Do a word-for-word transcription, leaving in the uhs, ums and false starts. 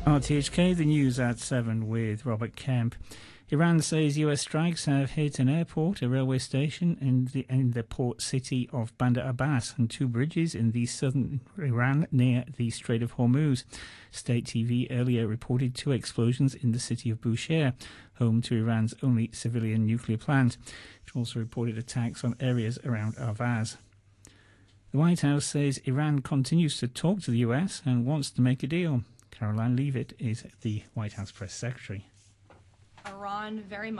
R T H K, the news at seven with Robert Kemp. Iran says U S strikes have hit an airport, a railway station in the, in the port city of Bandar Abbas and two bridges in the southern Iran near the Strait of Hormuz. State T V earlier reported two explosions in the city of Bushehr, home to Iran's only civilian nuclear plant. It also reported attacks on areas around Ahvaz. The White House says Iran continues to talk to the U S and wants to make a deal. Caroline Leavitt is the White House press secretary. Iran very much